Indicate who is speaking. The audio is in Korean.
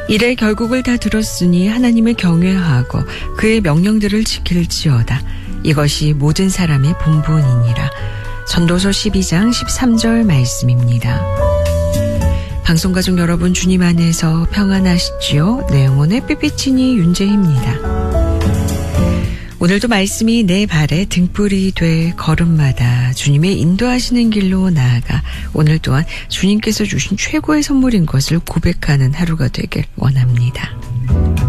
Speaker 1: 이래 결국을 다 들었으니 하나님을 경외하고 그의 명령들을 지킬지어다. 이것이 모든 사람의 본분이니라. 전도서 12장 13절 말씀입니다. 방송가족 여러분, 주님 안에서 평안하시지요? 네, 영혼의 삐삐치니 윤재희입니다. 오늘도 말씀이 내 발에 등불이 돼 걸음마다 주님의 인도하시는 길로 나아가 오늘 또한 주님께서 주신 최고의 선물인 것을 고백하는 하루가 되길 원합니다.